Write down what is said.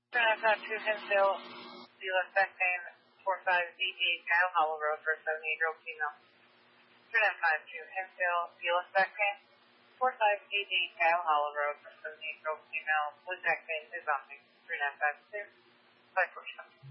2 Hinsdale, Zealand Beckham, 4588 Kyle Hollow Road for a 78-year-old female. 2 Hinsdale, Zealand Beckham, 4588 Kyle Hollow Road for a 78-year-old female with neck pain is vomiting. 3952, 547.